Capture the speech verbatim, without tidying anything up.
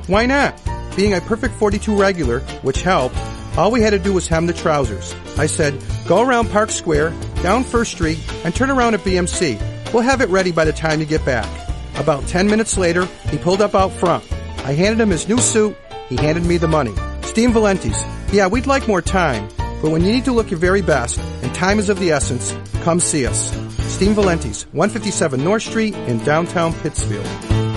Why not? Being a perfect forty-two regular, which helped, all we had to do was hem the trousers. I said, go around Park Square, down First Street, and turn around at B M C. We'll have it ready by the time you get back. About ten minutes later, he pulled up out front. I handed him his new suit. He handed me the money. Steve Valenti's. Yeah, we'd like more time, but when you need to look your very best, and time is of the essence, come see us. Steve Valenti's, one fifty-seven North Street in downtown Pittsfield.